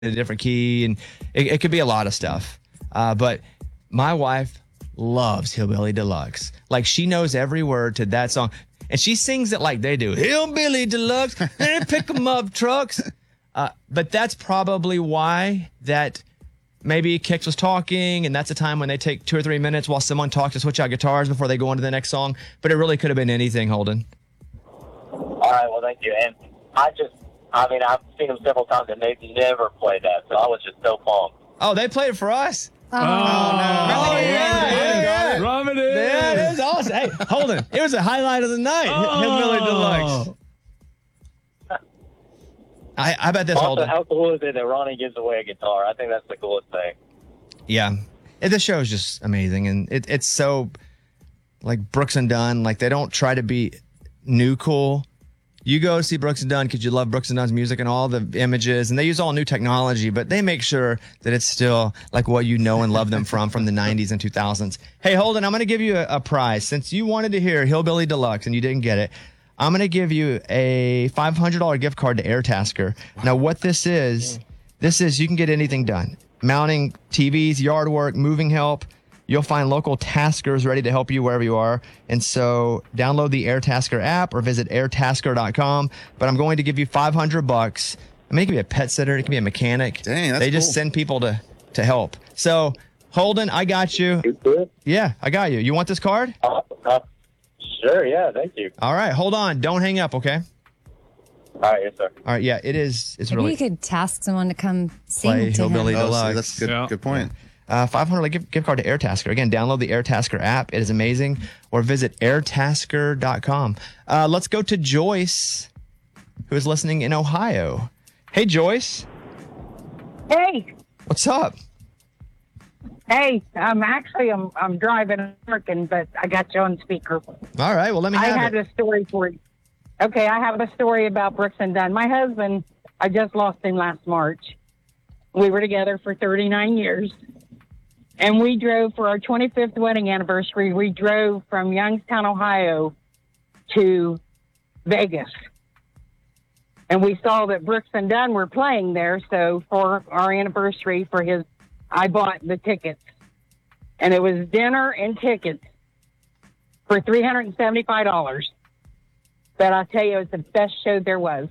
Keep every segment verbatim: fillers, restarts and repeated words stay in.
a different key, and it, it could be a lot of stuff. Uh, but my wife loves Hillbilly Deluxe. Like, she knows every word to that song, and she sings it like they do. Hillbilly Deluxe, and pick 'em up trucks. Uh, but that's probably why that maybe Kix was talking, and that's a time when they take two or three minutes while someone talks to switch out guitars before they go on to the next song. But it really could have been anything, Holden. All right, well, thank you. And I just, I mean, I've seen them several times, and they've never played that, so I was just so pumped. Oh, they played it for us? Oh, oh no. Oh, yeah, yeah, yeah. Rub it in. Yeah, it was awesome. Hey, Holden, it was a highlight of the night. Oh. Hillbilly Deluxe. I, I bet this Also, Holden. how cool is it that Ronnie gives away a guitar? I think that's the coolest thing. Yeah. It, the show is just amazing. And it, it's so, like, Brooks and Dunn. Like, they don't try to be new cool. You go see Brooks and Dunn because you love Brooks and Dunn's music and all the images. And they use all new technology, but they make sure that it's still, like, what you know and love them from, from the nineties and two thousands. Hey, Holden, I'm going to give you a, a prize. Since you wanted to hear Hillbilly Deluxe and you didn't get it, I'm going to give you a five hundred dollars gift card to Airtasker. Wow. Now, what this is, this is you can get anything done. Mounting T Vs, yard work, moving help. You'll find local taskers ready to help you wherever you are. And so download the Airtasker app or visit airtasker dot com. But I'm going to give you five hundred bucks. I mean, it could be a pet sitter. It could be a mechanic. Dang, that's They just cool. send people to, to help. So, Holden, I got you. You good? Yeah, I got you. You want this card? Uh, uh, sure, yeah, thank you. All right, hold on. Don't hang up, okay? All right, yes, sir. All right, yeah, it is. It's Maybe really you could task someone to come sing play to Hillbilly him. Oh, so Deluxe. that's a good, Yeah. good point. Uh, five hundred dollars gift, gift card to Airtasker. Again, download the Airtasker app. It is amazing. Or visit airtasker dot com. Uh, let's go to Joyce, who is listening in Ohio. Hey, Joyce. Hey, What's up? hey, I'm actually I'm I'm driving and working, but I got you on speaker. All right, well, let me I have had it. a story for you. Okay, I have a story about Brooks and Dunn. My husband, I just lost him last March. We were together for thirty-nine years, and we drove for our twenty-fifth wedding anniversary. We drove from Youngstown, Ohio, to Vegas. And we saw that Brooks and Dunn were playing there, so for our anniversary, for his, I bought the tickets. And it was dinner and tickets for three hundred seventy-five dollars. But I'll tell you, it was the best show there was.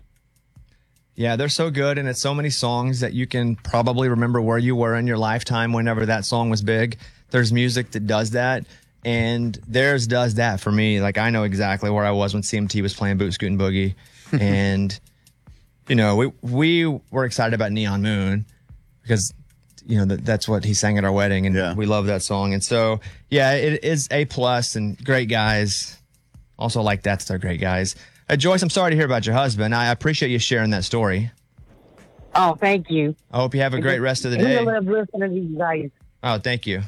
Yeah, they're so good, and it's so many songs that you can probably remember where you were in your lifetime whenever that song was big. There's music that does that, and theirs does that for me. Like, I know exactly where I was when C M T was playing Boot Scootin' Boogie, and you know, we we were excited about Neon Moon because, you know, that, that's what he sang at our wedding, and Yeah. we love that song. And so, yeah, it is A plus and great guys. Also like that, they're great guys. Uh, Joyce, I'm sorry to hear about your husband. I appreciate you sharing that story. Oh, thank you. I hope you have a great rest of the We day. love listening to you guys. Oh, thank you.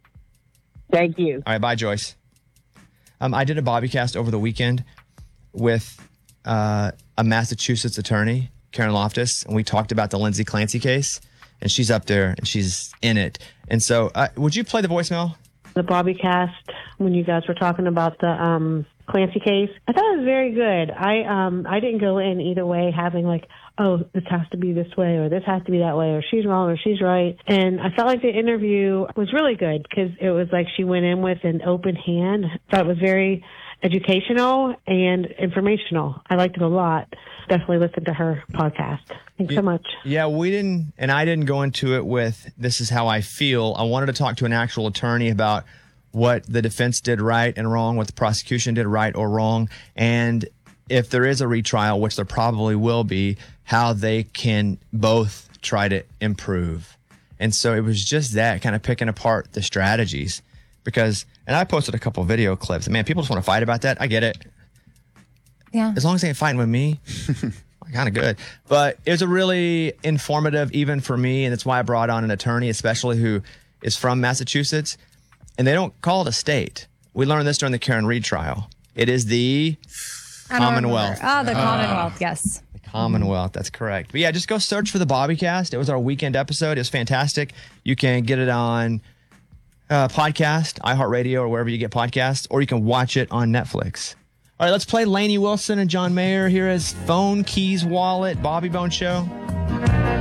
Thank you. All right, bye, Joyce. Um, I did a Bobbycast over the weekend with uh, a Massachusetts attorney, Karen Loftus, and we talked about the Lindsay Clancy case, and she's up there and she's in it. And so, uh, would you play the voicemail? The Bobbycast, when you guys were talking about the um, Clancy case, I thought it was very good. I um I didn't go in either way having like, oh, this has to be this way or this has to be that way or she's wrong or she's right. And I felt like the interview was really good because it was like she went in with an open hand. I thought it was very educational and informational. I liked it a lot. Definitely listen to her podcast. Thanks so much. Yeah, we didn't, and I didn't go into it with, this is how I feel. I wanted to talk to an actual attorney about what the defense did right and wrong, what the prosecution did right or wrong, and if there is a retrial, which there probably will be, how they can both try to improve. And so it was just that, kind of picking apart the strategies. Because, and I posted a couple video clips. Man, people just want to fight about that. I get it. Yeah. As long as they ain't fighting with me, kind of good. But it was a really informative, even for me, and that's why I brought on an attorney, especially who is from Massachusetts. And they don't call it a state. We learned this during the Karen Reed trial. It is the I don't Commonwealth. remember. Oh, the Commonwealth, yes. The Commonwealth, that's correct. But yeah, just go search for the Bobbycast. It was our weekend episode. It was fantastic. You can get it on uh, podcast, iHeartRadio, or wherever you get podcasts, or you can watch it on Netflix. All right, let's play Lainey Wilson and John Mayer. Here is Phone, Keys, Wallet, Bobby Bone Show.